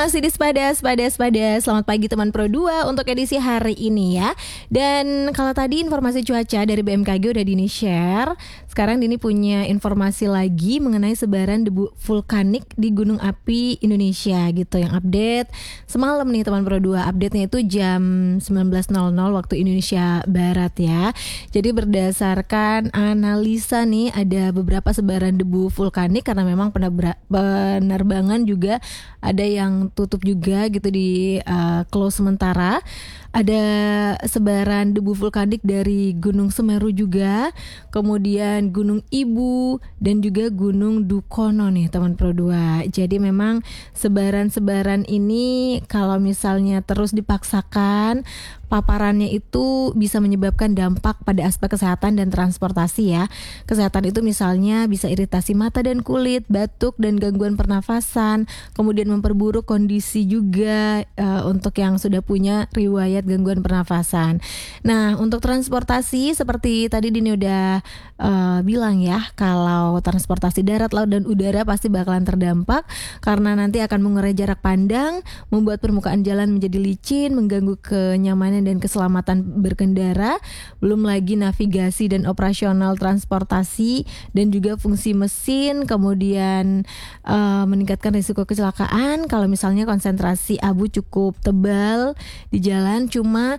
masih di Spada. Selamat pagi teman Pro 2 untuk edisi hari ini ya. Dan kalau tadi informasi cuaca dari BMKG udah Dini share, sekarang Dini punya informasi lagi mengenai sebaran debu vulkanik di gunung api Indonesia gitu. Yang update semalam nih teman Pro 2. Update-nya itu jam 19.00 waktu Indonesia Barat ya. Jadi berdasarkan analisa nih, ada beberapa sebaran debu vulkanik karena memang penerbangan juga ada yang tutup juga gitu di close sementara. Ada sebaran debu vulkanik dari Gunung Semeru juga, kemudian Gunung Ibu dan juga Gunung Dukono nih teman Pro 2. Jadi memang sebaran-sebaran ini kalau misalnya terus dipaksakan, paparannya itu bisa menyebabkan dampak pada aspek kesehatan dan transportasi ya. Kesehatan itu misalnya bisa iritasi mata dan kulit, batuk dan gangguan pernafasan, kemudian memperburuk kondisi juga untuk yang sudah punya riwayat gangguan pernafasan. Nah, untuk transportasi seperti tadi Dini udah bilang ya, kalau transportasi darat, laut dan udara pasti bakalan terdampak karena nanti akan mengurai jarak pandang, membuat permukaan jalan menjadi licin, mengganggu kenyamanan dan keselamatan berkendara, belum lagi navigasi dan operasional transportasi dan juga fungsi mesin, kemudian meningkatkan risiko kecelakaan kalau misalnya konsentrasi abu cukup tebal di jalan. Cuma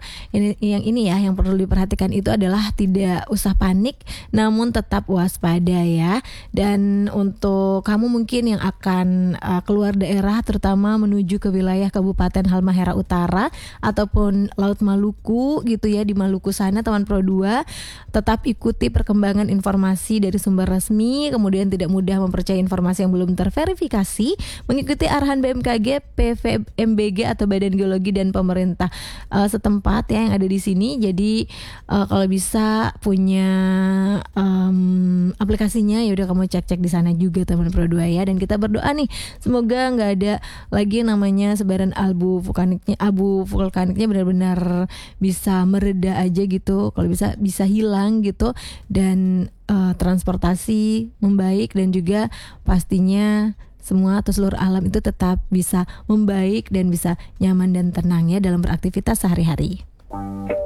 ini ya yang perlu diperhatikan itu adalah tidak usah panik, namun tetap waspada ya. Dan untuk kamu mungkin yang akan keluar daerah, terutama menuju ke wilayah Kabupaten Halmahera Utara ataupun Laut Maluku gitu ya, di Maluku sana teman Pro 2, tetap ikuti perkembangan informasi dari sumber resmi, kemudian tidak mudah mempercayai informasi yang belum terverifikasi, mengikuti arahan BMKG, PVMBG atau Badan Geologi dan pemerintah setempat ya yang ada di sini. Jadi kalau bisa punya aplikasinya, ya udah kamu cek di sana juga teman Pro 2 ya. Dan kita berdoa nih, semoga nggak ada lagi namanya sebaran abu vulkaniknya benar-benar bisa mereda aja gitu, kalau bisa hilang gitu, dan transportasi membaik, dan juga pastinya semua atau seluruh alam itu tetap bisa membaik dan bisa nyaman dan tenang ya dalam beraktivitas sehari-hari.